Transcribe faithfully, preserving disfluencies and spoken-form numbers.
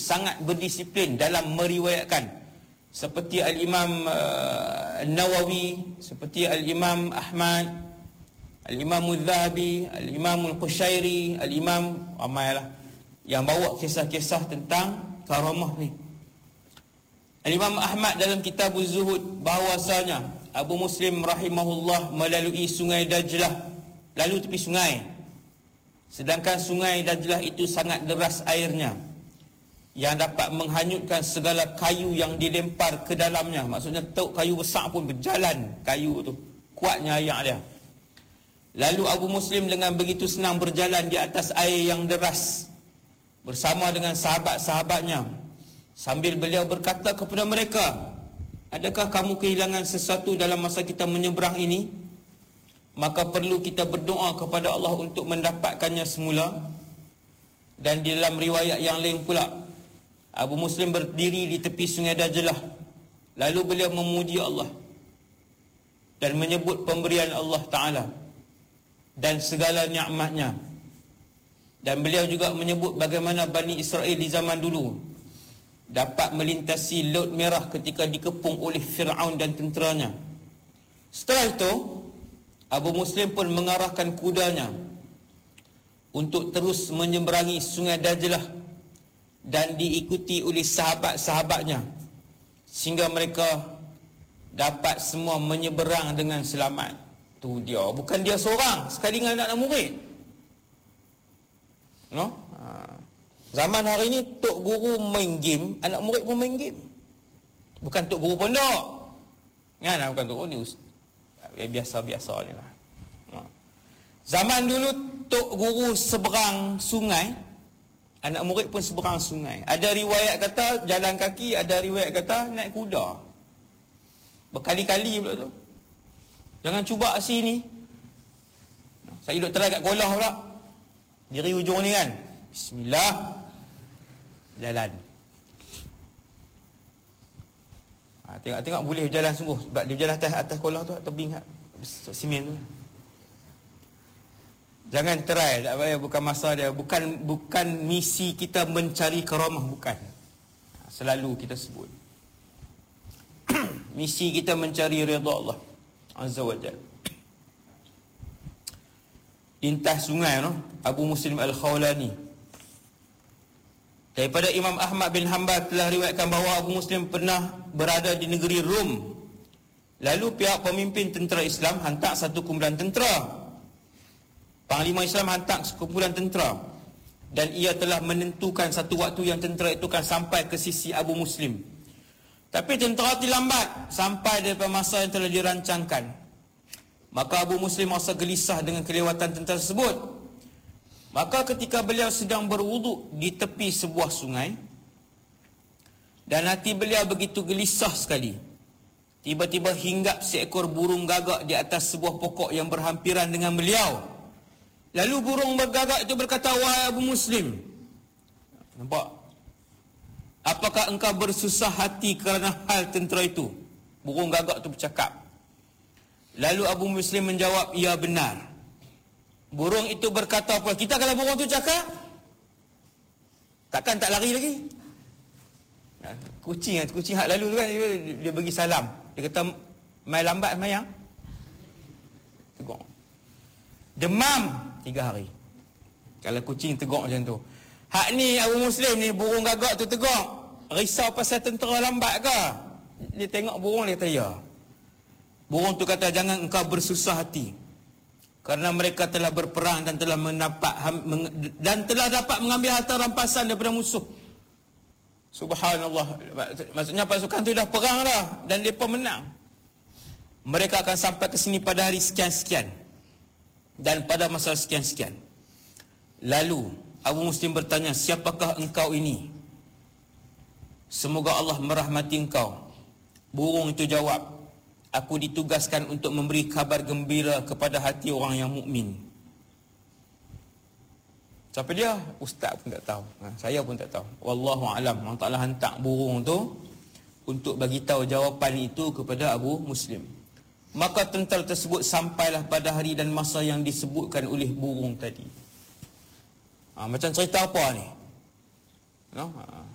sangat berdisiplin dalam meriwayatkan, seperti Al-Imam uh, Nawawi, seperti Al-Imam Ahmad, Al-Imam Al-Zahabi, Al-Imam Al-Qushairi, Al-Imam ramailah yang bawa kisah-kisah tentang karamah ni. Al-Imam Ahmad dalam kitab Az-Zuhud bahawasanya Abu Muslim rahimahullah melalui sungai Dajlah, lalu tepi sungai, sedangkan sungai Dajlah itu sangat deras airnya yang dapat menghanyutkan segala kayu yang dilempar ke dalamnya. Maksudnya tok kayu besar pun berjalan, kayu tu kuatnya air dia. Lalu Abu Muslim dengan begitu senang berjalan di atas air yang deras bersama dengan sahabat-sahabatnya, sambil beliau berkata kepada mereka, adakah kamu kehilangan sesuatu dalam masa kita menyeberang ini? Maka perlu kita berdoa kepada Allah untuk mendapatkannya semula. Dan di dalam riwayat yang lain pula, Abu Muslim berdiri di tepi sungai Dajlah, lalu beliau memuji Allah dan menyebut pemberian Allah Ta'ala dan segala nikmatnya. Dan beliau juga menyebut bagaimana Bani Israel di zaman dulu dapat melintasi Laut Merah ketika dikepung oleh Fir'aun dan tenteranya. Setelah itu, Abu Muslim pun mengarahkan kudanya untuk terus menyeberangi sungai Dajlah dan diikuti oleh sahabat-sahabatnya, sehingga mereka dapat semua menyeberang dengan selamat. Tu dia, bukan dia seorang, sekali dengan anak-anak murid. No? Ha. Zaman hari ni tok guru main game, anak murid pun main game. Bukan tok guru pondok. Kan, bukan tok guru ni, biasa-biasa ni lah. Ha. Zaman dulu tok guru seberang sungai, anak murid pun seberang sungai. Ada riwayat kata jalan kaki, ada riwayat kata naik kuda. Berkali-kali pula tu. Jangan cuba sini. Saya duduk terai kat kolah pula. Diri ujung ni kan. Bismillah. Jalan. Ha, tengok-tengok boleh jalan sungguh. Sebab dia jalan atas atas kolah tu, tebing simen tu. Jangan terai, tak payah, bukan masa dia. Bukan bukan misi kita mencari karamah, bukan. Selalu kita sebut. Misi kita mencari redha Allah Azza wa Jalla. Lintas sungai, no? Abu Muslim Al-Khawlani. Daripada Imam Ahmad bin Hanbal telah riwayatkan bahawa Abu Muslim pernah berada di negeri Rom. Lalu pihak pemimpin tentera Islam hantar satu kumpulan tentera. Panglima Islam hantar sekumpulan tentera, dan ia telah menentukan satu waktu yang tentera itu akan sampai ke sisi Abu Muslim. Tapi tentera terlambat sampai daripada masa yang telah dirancangkan. Maka Abu Muslim merasa gelisah dengan kelewatan tentera tersebut. Maka ketika beliau sedang berwuduk di tepi sebuah sungai, dan hati beliau begitu gelisah sekali, tiba-tiba hinggap seekor burung gagak di atas sebuah pokok yang berhampiran dengan beliau. Lalu burung bergagak itu berkata, wahai Abu Muslim, nampak? Apakah engkau bersusah hati kerana hal tentera itu? Burung gagak itu bercakap. Lalu Abu Muslim menjawab, ya benar. Burung itu berkata apa? Kita kalau burung itu cakap, takkan tak lari lagi? Kucing, kucing hak lalu tu kan, dia, dia bagi salam. Dia kata, mai lambat mayang. Teguk. Demam tiga hari. Kalau kucing teguk macam tu. Hak ni Abu Muslim ni, burung gagak tu teguk. Risau pasal tentera lambat ke? Dia tengok burung, dia kata ya. Burung tu kata, jangan engkau bersusah hati, kerana mereka telah berperang dan telah mendapat dan telah dapat mengambil harta rampasan daripada musuh. Subhanallah. Maksudnya pasukan tu dah perang dah, dan mereka menang. Mereka akan sampai ke sini pada hari sekian-sekian dan pada masa sekian-sekian. Lalu Abu Muslim bertanya, siapakah engkau ini? Semoga Allah merahmati engkau. Burung itu jawab, aku ditugaskan untuk memberi kabar gembira kepada hati orang yang mukmin. Siapa dia? Ustaz pun tak tahu. Ha, saya pun tak tahu. Wallahu alam. Allah Taala hantar burung tu untuk bagi tahu jawapan itu kepada Abu Muslim. Maka tentera tersebut sampailah pada hari dan masa yang disebutkan oleh burung tadi. Ha, macam cerita apa ni? No? Ha.